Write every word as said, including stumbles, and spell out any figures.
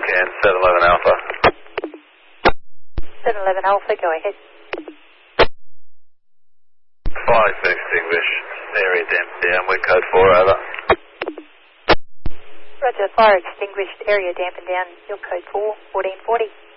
can, seven eleven Alpha. seven eleven Alpha, go ahead. Fire's been extinguished, area damped down, we're code four, over. Roger, fire extinguished, area dampened down, your code four, fourteen forty.